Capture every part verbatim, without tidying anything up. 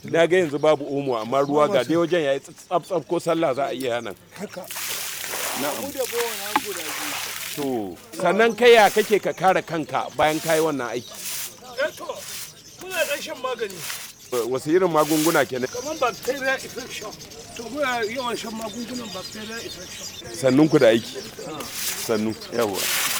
Na ga yanzu babu omo amma ruwa ga dai wajen yayi tsaf ko sallah za a iya nan. Haka. Na'am. To sannan kai ya kake ka kare kanka bayan kayi wannan aiki? Eh to, muna ɗan shan magani. Wasu irin magunguna kenan? Kamar bacteria infection. To muna yawan shan magungunan bacteria infection. Sannun ku da aiki. Sannu, yawa.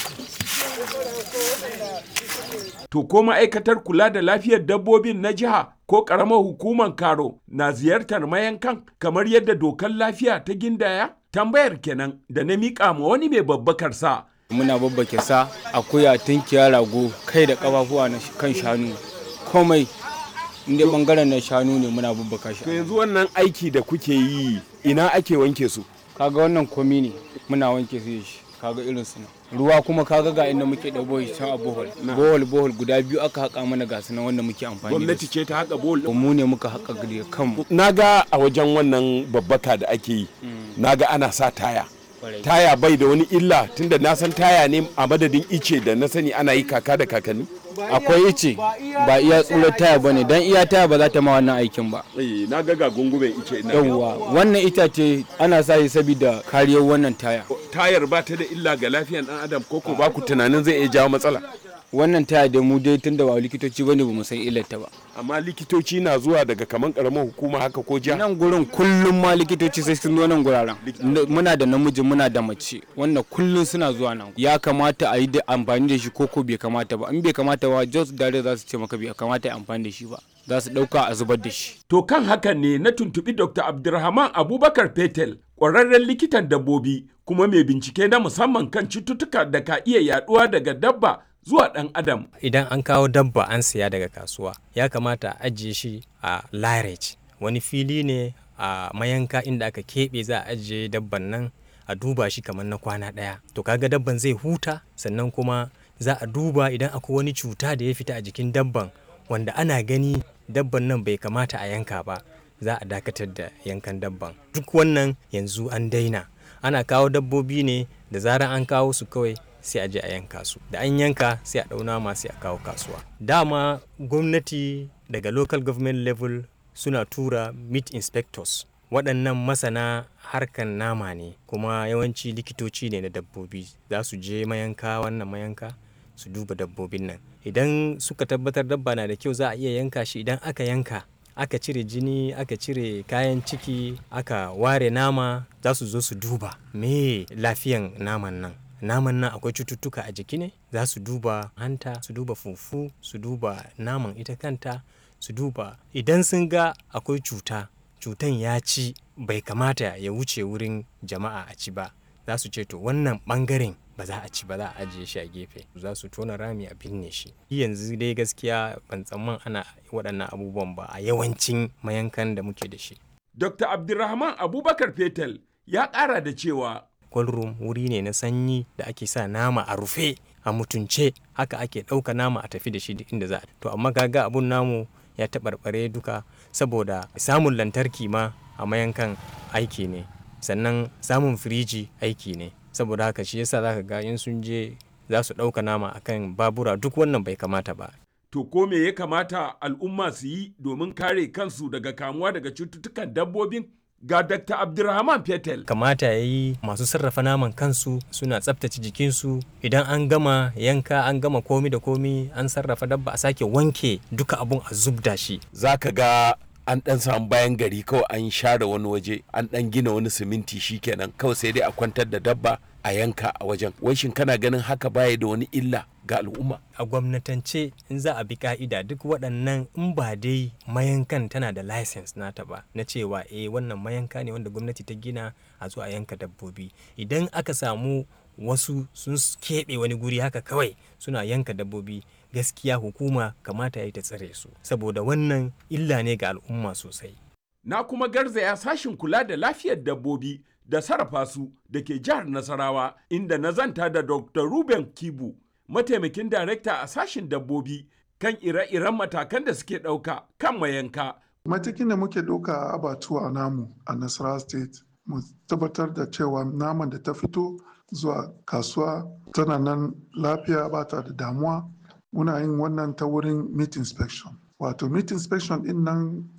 To ko ma'aikatar kula da lafiyar dabbobin na jiha ko ƙaramar hukumar Karo na ziyartar mayankan kamar yadda dokar lafiya ta gindaya? Tambayar kenan da na miƙa ma wani mai babbakar sa. Muna babbake sa, akuya, tunkiya, rago, kai da ƙafafuwa na kan shanu, komai inda bangaren na shanu ne muna babbaka shi. To yanzu wannan aiki da kuke yi ina ake wanke su? Kaga wannan komi ne muna wanke su shi, kaga irin su nan. Ruwa kuma kaga ga inda muke da bohol can a bohol. Bohol bohol guda biyu aka haƙa mana ga sunan wanda muke amfani da su. Gwamnati ce ta haƙa bohol? Mu ne muka haƙa da kanmu. Na ga a wajen wannan babbaka da ake yi, na ga ana sa taya. Taya bai da wani illa tunda na san taya ne a madadin ice da na sani ana yi kaka da kakanni. Akwai ice ba iya tsurar taya bane dan iya taya ba za ta ma wannan aikin ba. Eh na ga ga gungumen ice ina. Yawwa wannan itace ana sa shi saboda kariyar wannan taya. Tayar ba ta da illa ga lafiyar dan adam ko ko ba ku tunanin zai iya jawo matsala? Wannan taya da mu dai tunda ba likitoci bane ba mu san illar ta ba. Amma likitoci na zuwa daga kaman karamar hukuma haka ko jiha? Nan gurin kullum ma likitoci sai sun zo nan guraren. Muna da namiji muna da mace wannan kullum suna zuwa nan. Ya kamata a yi da amfani da shi ko ko bai kamata ba. In bai kamata ba just dare za su ce maka bai kamata a amfani da shi ba. Za su dauka a zubar da shi. To kan hakan ne na tuntubi Doctor Abdulrahman Abubakar Fetel, ƙwararren likitan dabbobi kuma mai bincike na musamman kan cututtuka da ka iya yaduwa daga dabba zuwa ɗan adam. Idan an kawo dabba an siya daga kasuwa ya kamata a ajiye shi a lairage, wani fili ne a mayanka inda aka keɓe za a ajiye dabban nan a duba shi kamar na kwana ɗaya. To kaga dabban zai huta sannan kuma za a duba idan akwai wani cuta da ya fita a jikin dabban wanda ana gani dabban nan bai kamata a yanka ba, za a dakatar da yankan dabban. Duk wannan yanzu an daina, ana kawo dabbobi ne da zarar an kawo su kawai sai a je a yanka su, da an yanka sai a ɗauna ma sai a kawo kasuwa. Dama gwamnati daga local government level suna tura meat inspectors, waɗannan masana harkan nama ne kuma yawanci likitoci ne na dabbobi, za su je mayanka wannan mayanka su duba dabbobin nan. Idan suka tabbatar dabba na da kyau za a iya yanka shi. Idan aka yanka aka cire jini aka cire kayan ciki aka ware nama, za su zo su duba me lafiyan naman nan. Naman nan akwai cututtuka a jiki ne, za su duba hanta, su duba fufu, su duba naman ita kanta, su duba idan sun ga akwai cuta, cutan ya ci bai kamata ya wuce wurin jama'a a ci ba, za su ce to wannan bangaren ba za a ci ba, za a ajiye shi a gefe, za su tona rami a binne shi. Yanzu dai gaskiya ban tsamman ana waɗannan abubuwan ba a yawancin mayankan da muke da shi. Doctor Abdulrahman Abubakar Fetel ya ƙara da cewa cold room wuri ne na sanyi da ake sa nama a rufe a mutunce, haka ake ɗauka nama a tafi da shi duk inda za a. To amma kaga abun namu ya taɓarɓare duka saboda samun lantarki ma a mayankan aiki ne, sannan samun firiji aiki ne, saboda haka shi yasa zaka ga in sun je za su ɗauka nama akan babura, duk wannan bai kamata ba. To ko me ya kamata al'umma su yi domin kare kansu daga kamuwa daga cututtukan dabbobin? Ga Doctor Abdulrahman Fetel. Kamata ya yi masu sarrafa naman kansu suna tsaftace jikinsu, idan an gama yanka an gama komi da komi an sarrafa dabba a sake wanke duka abun a zubda shi. Za ka ga an ɗan samu bayan gari kawai an share wani waje, an ɗan gina wani siminti shikenan kawai sai dai a kwantar da dabba a yanka a wajen. Wai shin kana ganin haka baya da wani illa ga al'umma? A gwamnatance in za a bi ka'ida duk waɗannan in ba dai mayankan tana da license nata ba na cewa eh wannan mayanka ne wanda gwamnati ta gina a zo a yanka dabbobi. Idan aka samu wasu sun keɓe wani guri haka kawai suna yanka dabbobi, gaskiya hukuma kamata ya yi ta tsare su saboda wannan illa ne ga al'umma sosai. Na kuma garzaya sashin kula da lafiyar dabbobi da sarrafa su da ke jihar Nasarawa inda na zanta da Doctor Ruben Kibu, mataimakin darekta a sashin dabbobi, kan ire-iren matakan da suke ɗauka kan mayanka. Matakin da muke ɗauka a abatuwa namu a Nasarawa State, mu tabbatar da cewa naman da ta fito zuwa kasuwa tana nan lafiya ba ta da damuwa. Muna yin wannan ta wurin meat inspection. Wato meat inspection din nan